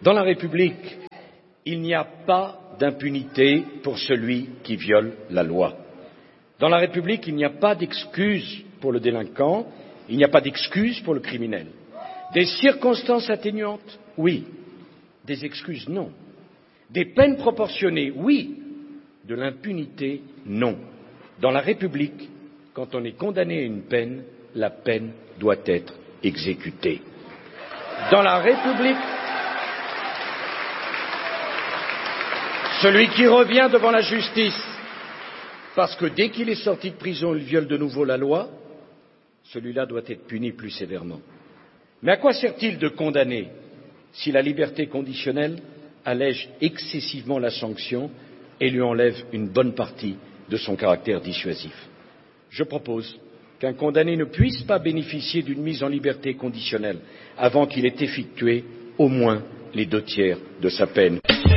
Dans la République, il n'y a pas d'impunité pour celui qui viole la loi. Dans la République, il n'y a pas d'excuse pour le délinquant, il n'y a pas d'excuse pour le criminel. Des circonstances atténuantes, oui. Des excuses, non. Des peines proportionnées, oui. De l'impunité, non. Dans la République, quand on est condamné à une peine, la peine doit être exécutée. Dans la République, celui qui revient devant la justice parce que dès qu'il est sorti de prison, il viole de nouveau la loi, celui-là doit être puni plus sévèrement. Mais à quoi sert-il de condamner si la liberté conditionnelle allège excessivement la sanction et lui enlève une bonne partie de son caractère dissuasif? Je propose qu'un condamné ne puisse pas bénéficier d'une mise en liberté conditionnelle avant qu'il ait effectué au moins les 2/3 de sa peine.